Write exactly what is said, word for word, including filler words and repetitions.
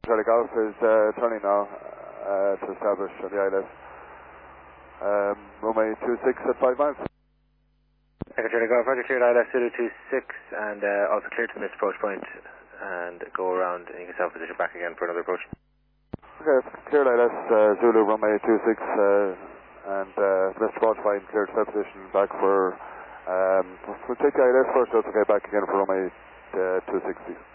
Charlie Golf is uh, turning now uh, to establish on the I L S. Um, runway two six at five miles. Echo Charlie Golf, Roger, cleared I L S Zulu two six and uh, also cleared to miss approach point and go around and you can self-position back again for another approach. Okay, cleared I L S uh, Zulu runway two six uh, and uh, missed approach point, cleared self-position back for, um, we'll take the I L S first, that's okay, back again for runway uh, two sixty.